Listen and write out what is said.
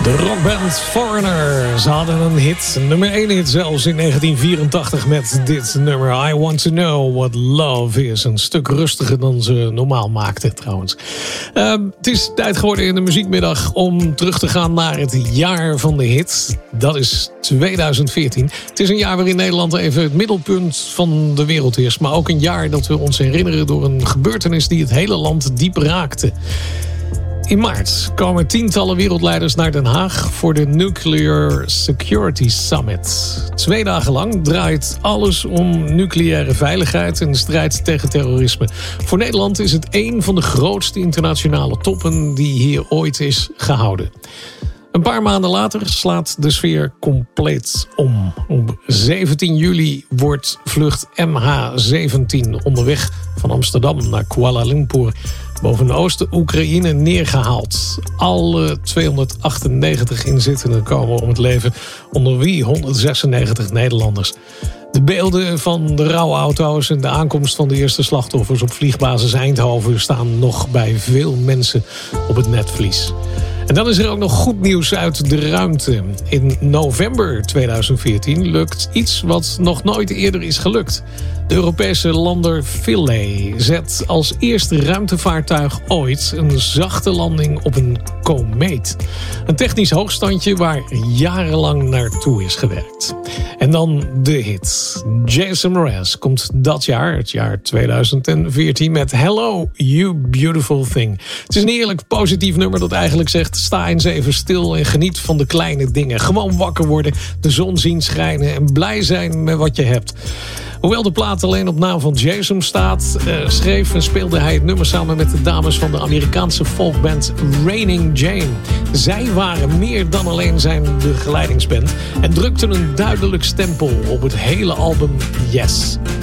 De rockband Foreigner. Ze hadden een hit, nummer 1 hit zelfs in 1984 met dit nummer. I Want To Know What Love Is. Een stuk rustiger dan ze normaal maakten trouwens. Het is tijd geworden in de muziekmiddag om terug te gaan naar het jaar van de hit. Dat is 2014. Het is een jaar waarin Nederland even het middelpunt van de wereld is. Maar ook een jaar dat we ons herinneren door een gebeurtenis die het hele land diep raakte. In maart komen tientallen wereldleiders naar Den Haag voor de Nuclear Security Summit. 2 dagen lang draait alles om nucleaire veiligheid en de strijd tegen terrorisme. Voor Nederland is het een van de grootste internationale toppen die hier ooit is gehouden. Een paar maanden later slaat de sfeer compleet om. Op 17 juli wordt vlucht MH17 onderweg van Amsterdam naar Kuala Lumpur boven Oost-Oekraïne neergehaald. Alle 298 inzittenden komen om het leven, onder wie 196 Nederlanders. De beelden van de rouwauto's en de aankomst van de eerste slachtoffers op vliegbasis Eindhoven staan nog bij veel mensen op het netvlies. En dan is er ook nog goed nieuws uit de ruimte. In november 2014 lukt iets wat nog nooit eerder is gelukt. De Europese lander Philae zet als eerste ruimtevaartuig ooit een zachte landing op een komeet. Een technisch hoogstandje waar jarenlang naartoe is gewerkt. En dan de hit. Jason Mraz komt dat jaar, het jaar 2014, met Hello, You Beautiful Thing. Het is een heerlijk positief nummer dat eigenlijk zegt: sta eens even stil en geniet van de kleine dingen. Gewoon wakker worden, de zon zien schijnen en blij zijn met wat je hebt. Hoewel de plaat alleen op naam van Jason staat, schreef en speelde hij het nummer samen met de dames van de Amerikaanse folkband Raining Jane. Zij waren meer dan alleen zijn begeleidingsband en drukten een duidelijk stempel op het hele album Yes.